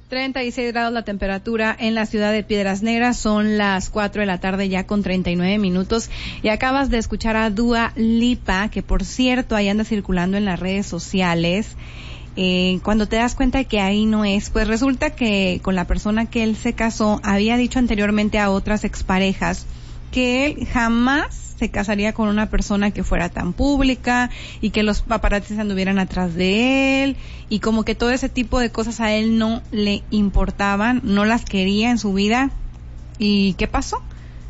36 grados la temperatura en la ciudad de Piedras Negras, son las 4 de la tarde ya con 39 minutos y acabas de escuchar a Dua Lipa, que por cierto ahí anda circulando en las redes sociales. Cuando te das cuenta de que ahí no es, pues resulta que con la persona que él se casó había dicho anteriormente a otras exparejas que él jamás se casaría con una persona que fuera tan pública y que los paparazzis anduvieran atrás de él y como que todo ese tipo de cosas a él no le importaban, no las quería en su vida. ¿Y qué pasó?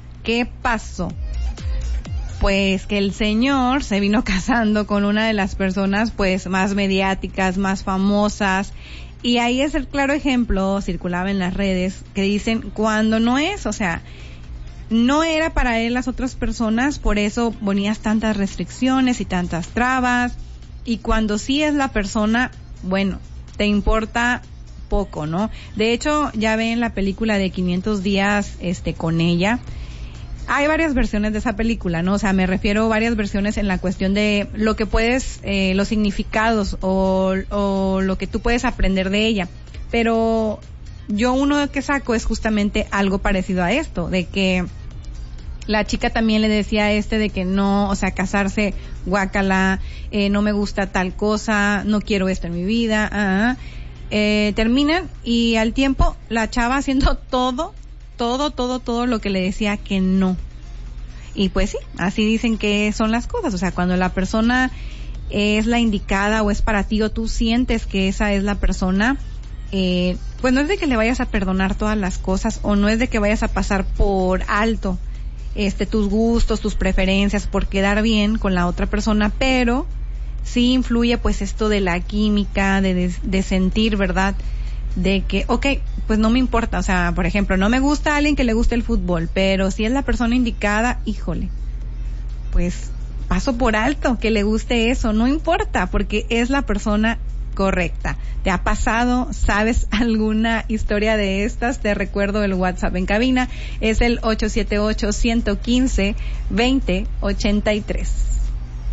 Pues que el señor se vino casando con una de las personas pues más mediáticas, más famosas, y ahí es el claro ejemplo, circulaba en las redes, que dicen cuando no es, o sea, no era para él las otras personas, por eso ponías tantas restricciones y tantas trabas, y cuando sí es la persona, bueno, te importa poco, ¿no? De hecho, ya ven la película de 500 días con ella. Hay varias versiones de esa película, ¿no? O sea, me refiero a varias versiones en la cuestión de lo que puedes, los significados o lo que tú puedes aprender de ella. Pero yo uno que saco es justamente algo parecido a esto, de que la chica también le decía a de que no, o sea, casarse, guácala, no me gusta tal cosa, no quiero esto en mi vida, terminan y al tiempo la chava haciendo todo lo que le decía que no. Y pues sí, así dicen que son las cosas, o sea, cuando la persona es la indicada o es para ti o tú sientes que esa es la persona, pues no es de que le vayas a perdonar todas las cosas o no es de que vayas a pasar por alto tus gustos, tus preferencias por quedar bien con la otra persona, pero sí influye pues esto de la química, de sentir, ¿verdad? De que, okay, pues no me importa, o sea, por ejemplo, no me gusta alguien que le guste el fútbol, pero si es la persona indicada, híjole, pues paso por alto que le guste eso, no importa, porque es la persona correcta. ¿Te ha pasado? ¿Sabes alguna historia de estas? Te recuerdo el WhatsApp en cabina, es el 878-115-2083.